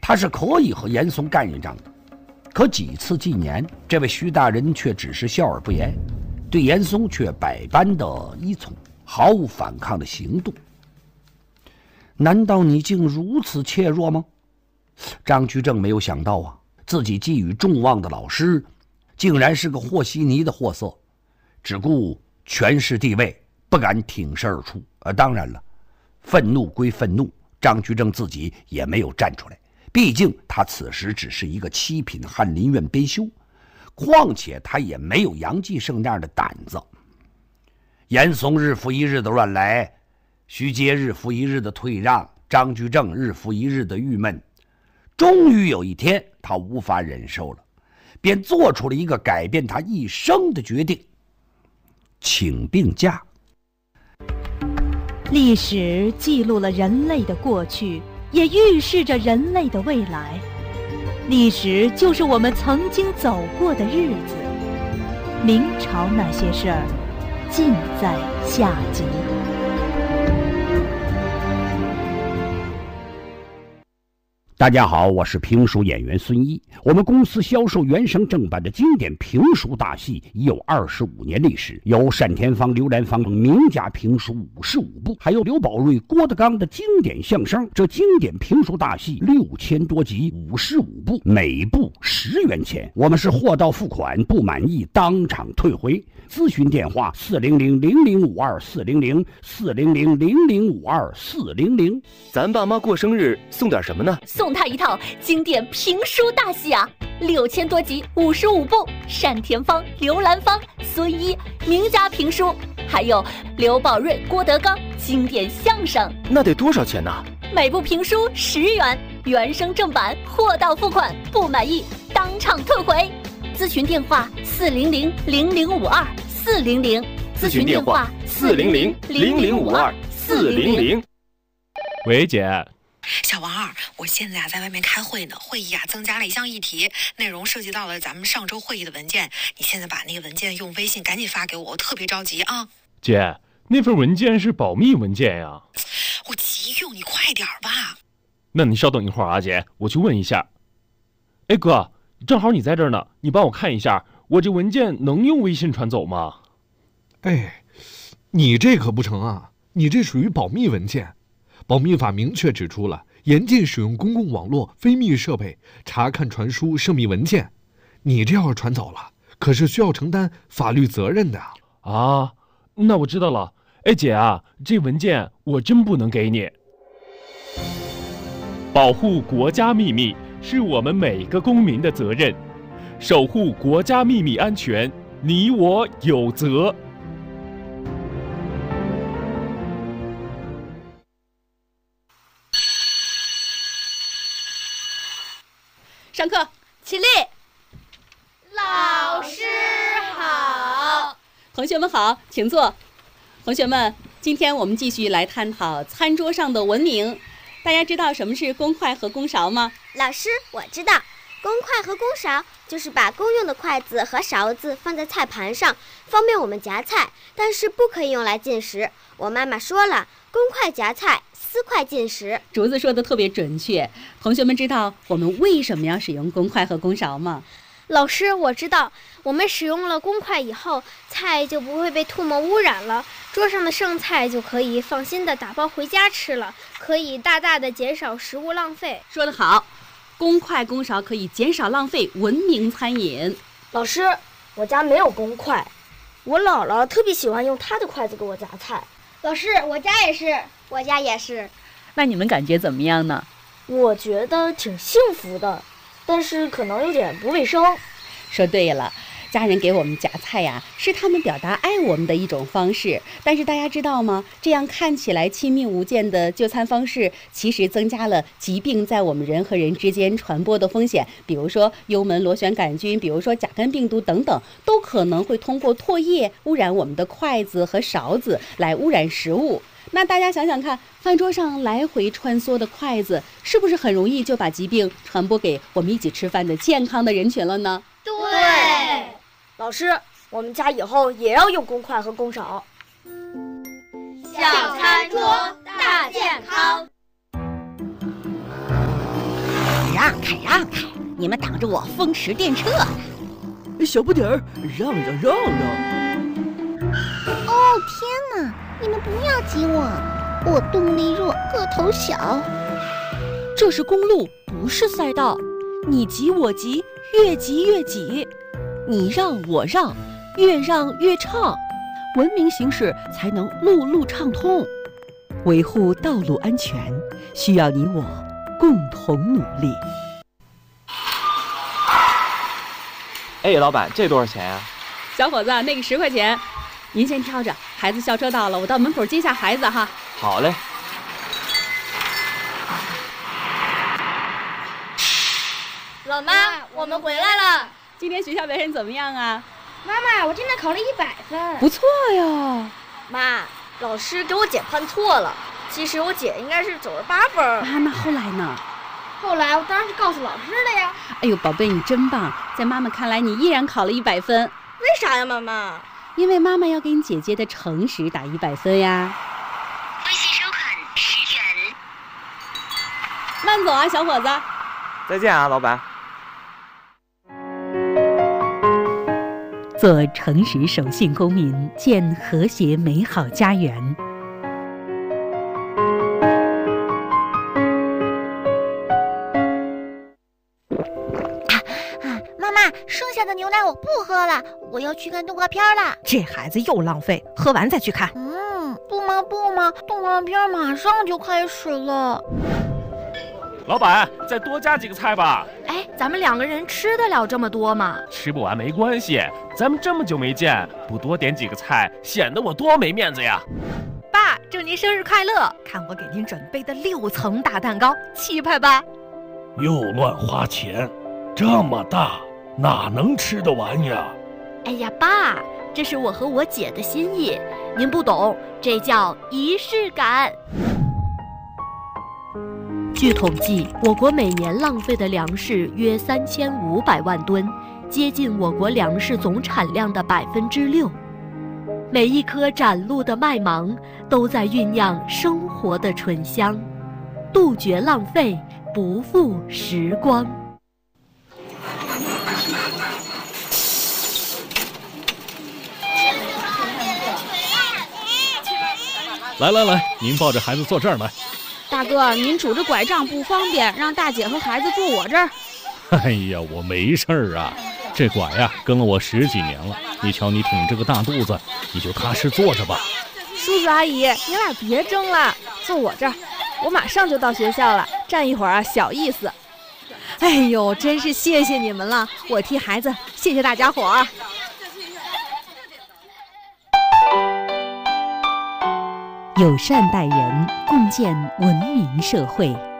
他是可以和严嵩干一仗的。可几次进言，这位徐大人却只是笑而不言，对严嵩却百般的依从，毫无反抗的行动。难道你竟如此怯弱吗？张居正没有想到啊，自己寄予众望的老师竟然是个和稀泥的货色，只顾权势地位，不敢挺身而出。当然了，愤怒归愤怒，张居正自己也没有站出来，毕竟他此时只是一个7品翰林院编修，况且他也没有杨继盛那样的胆子。严嵩日复一日的乱来，徐阶日复一日的退让，张居正日复一日的郁闷，终于有一天他无法忍受了，便做出了一个改变他一生的决定：请病假。 历史记录了人类的过去，也预示着人类的未来。历史就是我们曾经走过的日子。明朝那些事儿，尽在下集。 大家好，我是评书演员孙一。我们公司销售原声正版的经典评书大戏已有25年历史，有单田芳、刘兰芳等名家评书55部，还有刘宝瑞、郭德纲的经典相声。这经典评书大戏6000多集，55部，每部10元钱。我们是货到付款，不满意当场退回。咨询电话400-0052-400，400-0052-400。 咱爸妈过生日送点什么呢？ 送他一套经典评书大戏啊，6000多集，55部，单田芳、刘兰芳、孙一名家评书，还有刘宝瑞、郭德纲经典相声。 那得多少钱呢？ 每部评书10元，原声正版，货到付款，不满意当场退回。咨询电话400-0052-400， 咨询电话400-0052-400。 喂，姐。 小王二，我现在在外面开会呢，会议增加了一项议题，内容涉及到了咱们上周会议的文件，你现在把那个文件用微信赶紧发给我，我特别着急啊。 姐，那份文件是保密文件呀。 我急用，你快点吧。 那你稍等一会儿啊，姐，我去问一下。哎哥，正好你在这儿呢，你帮我看一下，我这文件能用微信传走吗？ 哎，你这可不成啊，你这属于保密文件。保密法明确指出了，严禁使用公共网络、非密设备查看、传输涉密文件。你这要是传走了，可是需要承担法律责任的啊。那我知道了。哎姐啊，这文件我真不能给你。保护国家秘密是我们每个公民的责任，守护国家秘密安全，你我有责。 上课，起立。 老师好。 同学们好，请坐。同学们，今天我们继续来探讨餐桌上的文明。大家知道什么是公筷和公勺吗？ 老师，我知道，公筷和公勺就是把公用的筷子和勺子放在菜盘上，方便我们夹菜，但是不可以用来进食。我妈妈说了，公筷夹菜，私筷进食。 竹子说的特别准确。同学们知道我们为什么要使用公筷和公勺吗？ 老师，我知道，我们使用了公筷以后，菜就不会被唾沫污染了，桌上的剩菜就可以放心的打包回家吃了，可以大大的减少食物浪费。 说得好，公筷公勺可以减少浪费，文明餐饮。 老师，我家没有公筷，我姥姥特别喜欢用她的筷子给我夹菜。 老师，我家也是。 我家也是。 那你们感觉怎么样呢？ 我觉得挺幸福的，但是可能有点不卫生。 说对了，家人给我们夹菜呀，是他们表达爱我们的一种方式。但是大家知道吗？这样看起来亲密无间的就餐方式，其实增加了疾病在我们人和人之间传播的风险。比如说幽门螺旋杆菌，比如说甲肝病毒等等，都可能会通过唾液污染我们的筷子和勺子，来污染食物。那大家想想看，饭桌上来回穿梭的筷子，是不是很容易就把疾病传播给我们一起吃饭的健康的人群了呢？ 对。 老师，我们家以后也要用公筷和公勺。 小餐桌大健康。 让开让开，你们挡着我风驰电掣呢。 小不点儿，让。 哦天哪，你们不要挤我，我动力弱，个头小。 这是公路，不是赛道，你挤我挤，越挤越挤，你让我让，越让越畅，文明行驶才能路路畅通。维护道路安全，需要你我共同努力。 哎，老板，这多少钱呀？ 小伙子，那个10块钱，您先挑着。孩子校车到了，我到门口接下孩子哈。 好嘞。 老妈，我们回来了。 今天学校表现怎么样啊？ 妈妈，我今天考了100分。 不错呀。 妈，老师给我姐判错了，其实我姐应该是98分。 啊，那后来呢？ 后来我当然是告诉老师了呀。 哎呦，宝贝，你真棒！在妈妈看来，你依然考了100分。 为啥呀，妈妈？ 因为妈妈要给你姐姐的诚实打100分呀。 微信收款10元。 慢走啊，小伙子。 再见啊，老板。 做诚实守信公民，建和谐美好家园。 妈妈，剩下的牛奶我不喝了，我要去看动画片了。 这孩子又浪费，喝完再去看。 不嘛，动画片马上就开始了。 老板，再多加几个菜吧。 哎，咱们2个人吃得了这么多吗？ 吃不完没关系，咱们这么久没见，不多点几个菜，显得我多没面子呀。 爸，祝您生日快乐！看我给您准备的6层大蛋糕，气派吧？ 又乱花钱，这么大哪能吃得完呀？ 哎呀，爸，这是我和我姐的心意，您不懂，这叫仪式感。据统计，我国每年浪费的粮食约3500万吨，接近我国粮食总产量的6%。每一颗展露的麦芒，都在酝酿生活的醇香，杜绝浪费，不负时光。 来，您抱着孩子坐这儿来。 大哥，您拄着拐杖不方便，让大姐和孩子坐我这儿。 哎呀，我没事儿啊，这拐呀跟了我10几年了。你瞧你挺着个大肚子，你就踏实坐着吧。 叔叔阿姨，你俩别争了，坐我这儿，我马上就到学校了，站一会儿啊小意思。 哎呦，真是谢谢你们了，我替孩子谢谢大家伙儿。 友善待人，共建文明社会。